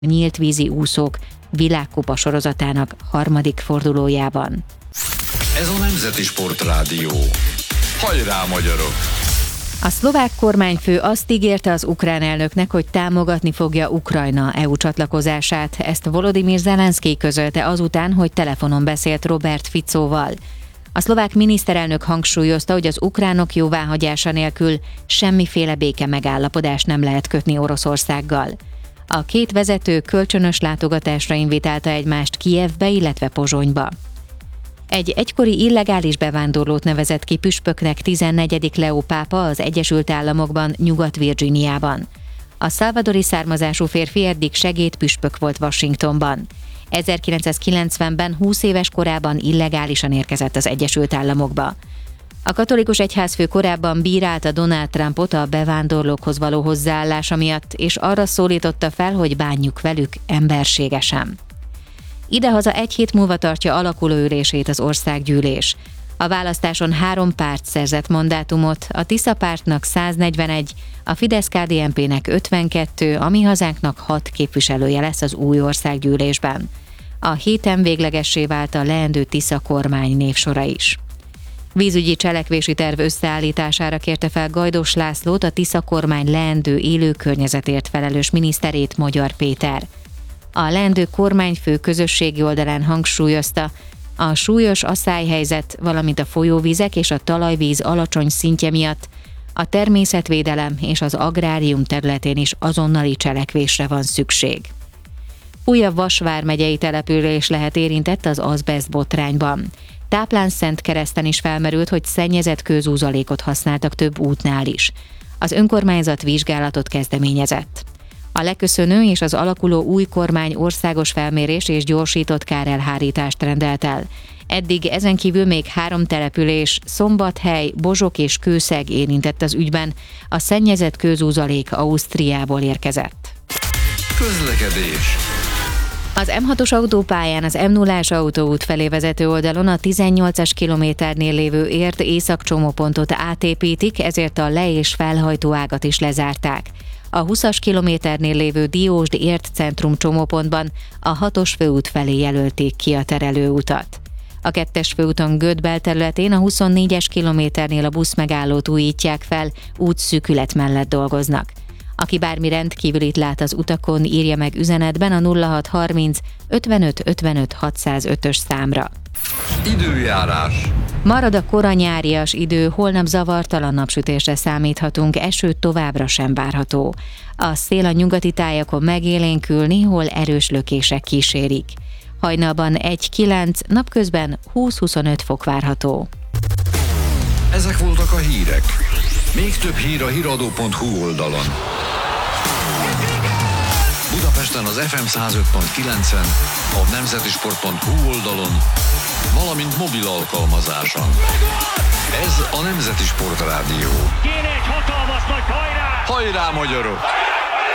nyílt vízi úszók világkupa sorozatának 3. fordulójában. Ez a Nemzeti Sportrádió. Hajrá, magyarok! A szlovák kormányfő azt ígérte az ukrán elnöknek, hogy támogatni fogja Ukrajna EU csatlakozását. Ezt Volodymyr Zelenszky közölte azután, hogy telefonon beszélt Robert Ficóval. A szlovák miniszterelnök hangsúlyozta, hogy az ukránok jóváhagyása nélkül semmiféle béke megállapodást nem lehet kötni Oroszországgal. A két vezető kölcsönös látogatásra invitálta egymást Kijevbe, illetve Pozsonyba. Egy egykori illegális bevándorlót nevezett ki püspöknek 14. Leó pápa az Egyesült Államokban, Nyugat-Virginiában. A szalvadori származású férfi eddig segédpüspök volt Washingtonban. 1990-ben 20 éves korában illegálisan érkezett az Egyesült Államokba. A katolikus egyházfő korábban bírálta Donald Trumpot a bevándorlókhoz való hozzáállása miatt, és arra szólította fel, hogy bánjuk velük emberségesen. Idehaza egy hét múlva tartja alakuló ülését az országgyűlés. A választáson 3 párt szerzett mandátumot, a Tisza pártnak 141, a Fidesz-KDNP-nek 52, a Mi Hazánknak 6 képviselője lesz az új országgyűlésben. A héten véglegessé vált a leendő Tisza kormány névsora is. Vízügyi cselekvési terv összeállítására kérte fel Gajdos Lászlót a Tisza kormány leendő élő környezetért felelős miniszterét, Magyar Péter. A leendő kormányfő közösségi oldalán hangsúlyozta, a súlyos aszályhelyzet, valamint a folyóvizek és a talajvíz alacsony szintje miatt a természetvédelem és az agrárium területén is azonnali cselekvésre van szükség. Újabb Vas vármegyei település lehet érintett az azbeszt botrányban. Táplánszentkereszten is felmerült, hogy szennyezett kőzúzalékot használtak több útnál is. Az önkormányzat vizsgálatot kezdeményezett. A leköszönő és az alakuló új kormány országos felmérés és gyorsított kárelhárítást rendelt el. Eddig ezen kívül még 3 település, Szombathely, Bozsok és Kőszeg érintett az ügyben, a szennyezett kőzúzalék Ausztriából érkezett. Közlekedés. Az M6-os autópályán az M0-as autóút felé vezető oldalon a 18-as kilométernél lévő Érd északcsomópontot átépítik, ezért a le- és felhajtó ágat is lezárták. A 20-as kilométernél lévő Diósd Érd centrum csomópontban a 6-os főút felé jelölték ki a terelőutat. A 2-es főúton Gödbel területén a 24-es kilométernél a buszmegállót újítják fel, útszűkület mellett dolgoznak. Aki bármi rendkívülit lát az utakon, írja meg üzenetben a 0630 55 55 605-ös számra. Időjárás. Marad a kora nyárias idő, holnap zavartalan napsütésre számíthatunk, eső továbbra sem várható. A szél a nyugati tájakon megélénkül, néhol erős lökések kísérik. Hajnalban 1-9, napközben 20-25 fok várható. Ezek voltak a hírek. Még több hír a hiradó.hu oldalon. Budapesten az FM 105.9-en, a nemzetisport.hu oldalon, valamint mobil alkalmazáson. Ez a Nemzeti Sportrádió. Kéne egy hatalmas nagy hajrá! Hajrá, magyarok!